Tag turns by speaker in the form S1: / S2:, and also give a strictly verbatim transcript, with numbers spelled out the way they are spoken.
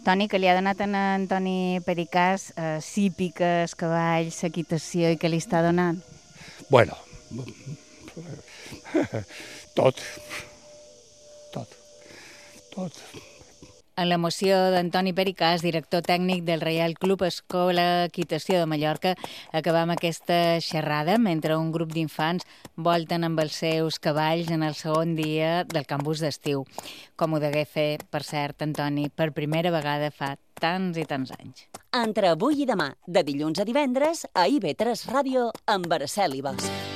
S1: Toni, que li ha donat a en Antoni Pericàs eh, sípiques, cavalls, equitació i què li està donant?
S2: Bueno, tot, tot, tot.
S1: En l'emoció d'Antoni Pericàs, director tècnic del Reial Club Escola Equitació de Mallorca, acabam aquesta xerrada mentre un grup d'infants volten amb els seus cavalls en el segon dia del campus d'estiu. Com ho degué fer, per cert, Antoni, per primera vegada fa tants i tants anys.
S3: Entre avui i demà, de dilluns a divendres, a I V tres Ràdio, amb Araceli Bosch.